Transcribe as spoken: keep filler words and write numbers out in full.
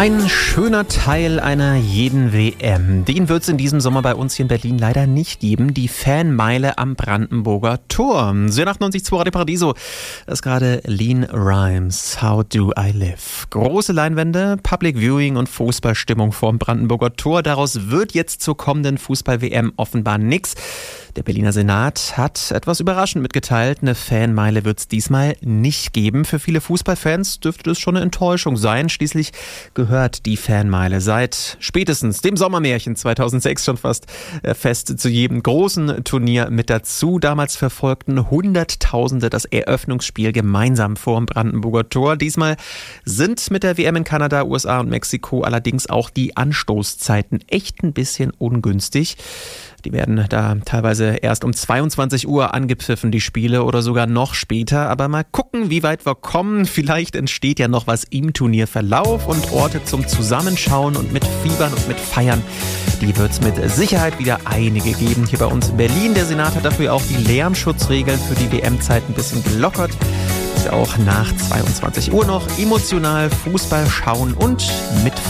Ein schöner Teil einer jeden W M. Den wird es in diesem Sommer bei uns hier in Berlin leider nicht geben. Die Fanmeile am Brandenburger Tor. Sie achtundneunzig Komma zwei Radio Paradiso. Das ist gerade Lean Rimes. How do I live? Große Leinwände, Public Viewing und Fußballstimmung vorm Brandenburger Tor. Daraus wird jetzt zur kommenden Fußball-W M offenbar nix. Der Berliner Senat hat etwas überraschend mitgeteilt. Eine Fanmeile wird es diesmal nicht geben. Für viele Fußballfans dürfte das schon eine Enttäuschung sein. Schließlich gehört die Fanmeile seit spätestens dem Sommermärchen zweitausendsechs schon fast fest zu jedem großen Turnier mit dazu. Damals verfolgten Hunderttausende das Eröffnungsspiel gemeinsam vor dem Brandenburger Tor. Diesmal sind mit der W M in Kanada, U S A und Mexiko allerdings auch die Anstoßzeiten echt ein bisschen ungünstig. Die werden da teilweise erst um zweiundzwanzig Uhr angepfiffen, die Spiele, oder sogar noch später. Aber mal gucken, wie weit wir kommen. Vielleicht entsteht ja noch was im Turnierverlauf und Orte zum Zusammenschauen und mit Fiebern und mit Feiern. Die wird es mit Sicherheit wieder einige geben hier bei uns in Berlin. Der Senat hat dafür auch die Lärmschutzregeln für die W M-Zeit ein bisschen gelockert. Dass wir auch nach zweiundzwanzig Uhr noch emotional Fußball schauen und mit